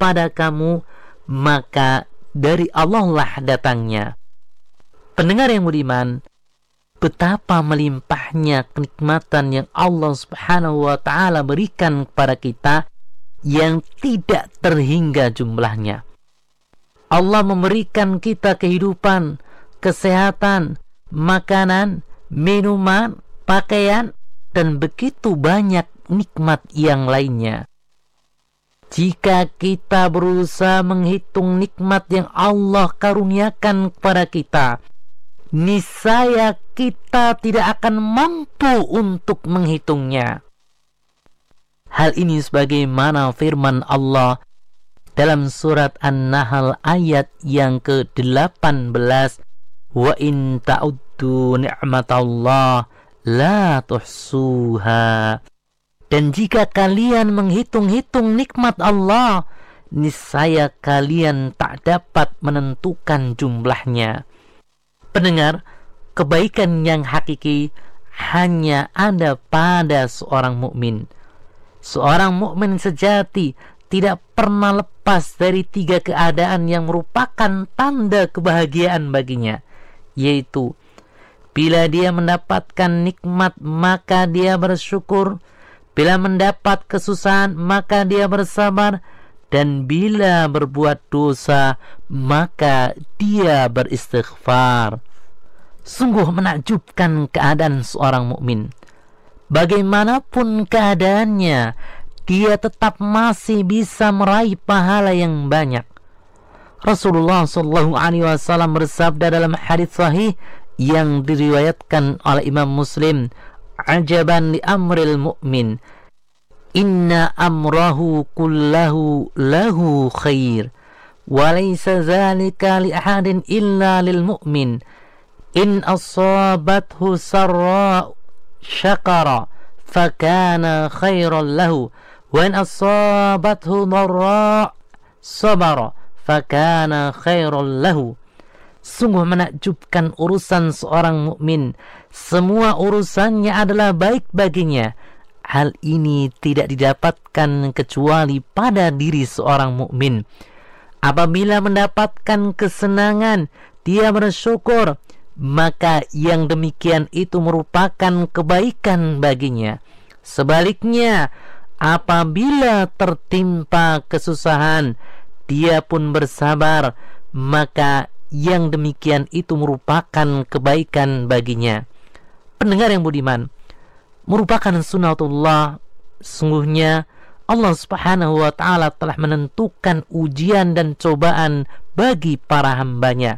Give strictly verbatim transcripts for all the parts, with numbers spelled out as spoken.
kepada kamu, maka dari Allah lah datangnya. Pendengar yang budiman, betapa melimpahnya kenikmatan yang Allah Subhanahu wa ta'ala berikan kepada kita yang tidak terhingga jumlahnya. Allah memberikan kita kehidupan, kesehatan, makanan, minuman, pakaian, dan begitu banyak nikmat yang lainnya. Jika kita berusaha menghitung nikmat yang Allah karuniakan kepada kita, niscaya kita tidak akan mampu untuk menghitungnya. Hal ini sebagaimana firman Allah dalam surat An-Nahl ayat yang ke delapan belas, wa in ta'uddu ni'matallah la tuhsuha. Dan jika kalian menghitung-hitung nikmat Allah, niscaya kalian tak dapat menentukan jumlahnya. Pendengar, kebaikan yang hakiki hanya ada pada seorang mukmin. Seorang mukmin sejati tidak pernah lepas dari tiga keadaan yang merupakan tanda kebahagiaan baginya, yaitu bila dia mendapatkan nikmat maka dia bersyukur, bila mendapat kesusahan maka dia bersabar, dan bila berbuat dosa maka dia beristighfar. Sungguh menakjubkan keadaan seorang mukmin. Bagaimanapun keadaannya, dia tetap masih bisa meraih pahala yang banyak. Rasulullah shallallahu alaihi wasallam bersabda dalam hadis sahih yang diriwayatkan oleh Imam Muslim, ajaban li amril mu'min, inna amrahu kullahu lahu khair, wa laysa zalika li ahadin illa lil mu'min, in asabathu sarra syakara fakana khairan lahu, wa in asabathu dharra sabara fakana khairan lahu. Sungguh menakjubkan urusan seorang mukmin, semua urusannya adalah baik baginya. Hal ini tidak didapatkan kecuali pada diri seorang mukmin. Apabila mendapatkan kesenangan, dia bersyukur, maka yang demikian itu merupakan kebaikan baginya. Sebaliknya, apabila tertimpa kesusahan, dia pun bersabar, maka yang demikian itu merupakan kebaikan baginya. Pendengar yang budiman, merupakan sunnatullah, sungguhnya Allah Subhanahu wa ta'ala telah menentukan ujian dan cobaan bagi para hambanya.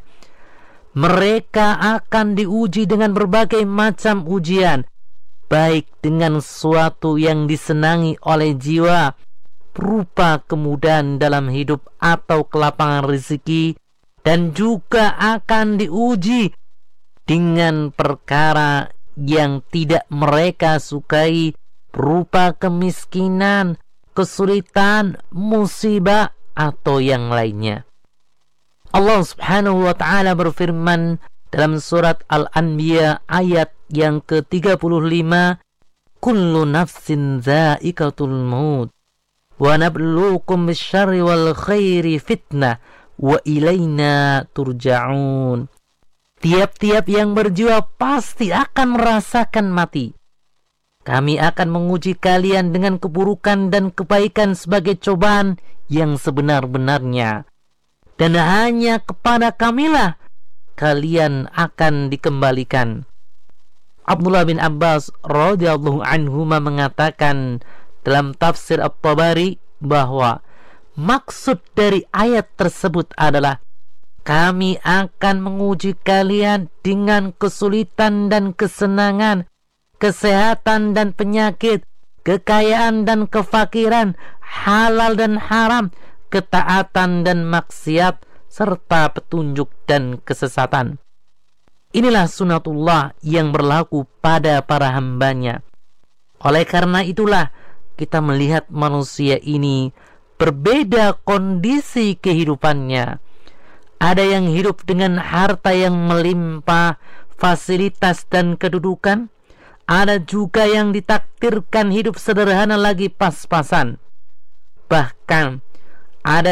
Mereka akan diuji dengan berbagai macam ujian, baik dengan sesuatu yang disenangi oleh jiwa, berupa kemudahan dalam hidup atau kelapangan rezeki, dan juga akan diuji dengan perkara yang tidak mereka sukai, berupa kemiskinan, kesulitan, musibah, atau yang lainnya. Allah Subhanahu wa ta'ala berfirman dalam surat Al-Anbiya ayat yang ke tiga puluh lima, kullu nafsin dha'iqatul maut wa nabluukum bisyarri wal khairi fitnah wa ilaina turja'un. Tiap-tiap yang berjiwa pasti akan merasakan mati. Kami akan menguji kalian dengan keburukan dan kebaikan sebagai cobaan yang sebenar-benarnya. Dan hanya kepada kamilah kalian akan dikembalikan. Abdullah bin Abbas radhiyallahu anhuma mengatakan dalam tafsir At-Tabari bahwa maksud dari ayat tersebut adalah kami akan menguji kalian dengan kesulitan dan kesenangan, kesehatan dan penyakit, kekayaan dan kefakiran, halal dan haram, ketaatan dan maksiat, serta petunjuk dan kesesatan. Inilah sunnatullah yang berlaku pada para hambanya. Oleh karena itulah kita melihat manusia ini berbeda kondisi kehidupannya. Ada yang hidup dengan harta yang melimpah, fasilitas dan kedudukan. Ada juga yang ditakdirkan hidup sederhana lagi pas-pasan. Bahkan ada